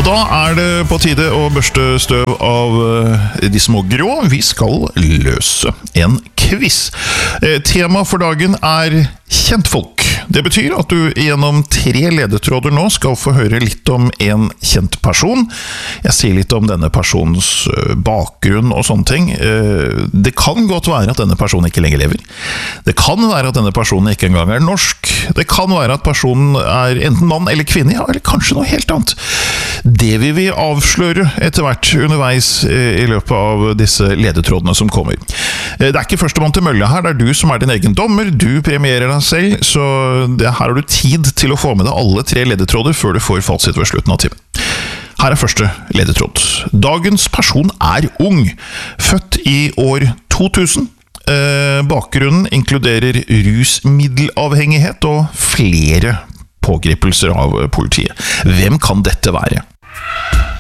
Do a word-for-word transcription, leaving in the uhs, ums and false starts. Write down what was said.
Og da er det på tide å børste støv av de små grå. Vi skal løse en quiz. Tema for dagen er kjentfolk. Det betyr at du gjennom tre ledetråder nå skal få høre litt om en kjent person. Jeg sier litt om denne personens bakgrunn og sånne ting. Det kan godt være at denne personen ikke lenger lever. Det kan være at denne personen ikke engang er norsk. Det kan være at personen er enten mann eller kvinne, ja, eller kanskje noe helt annet. Det vil vi avsløre etter hvert underveis i løpet av disse ledetrådene som kommer. Det er ikke førstemann til mølle her, det er du som er din egen dommer, du premierer deg selv, så det, her har du tid til å få med deg alle tre ledetråder før du får fasit ved slutten av timen. Her er første ledetråd. Dagens person er ung, født i år to tusen. Eh, bakgrunnen inkluderer rusmiddelavhengighet og flere pågripelser av politiet. Hvem kan dette være?